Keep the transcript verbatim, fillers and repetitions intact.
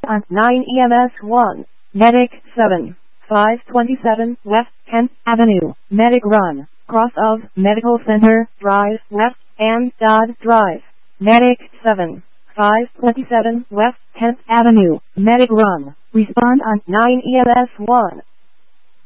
on nine E M S one. Medic seven. five twenty-seven West tenth Avenue. Medic Run. Cross of Medical Center Drive West and Dodd Drive. Medic seven. five twenty-seven West tenth Avenue. Medic Run. Respond on nine E M S one.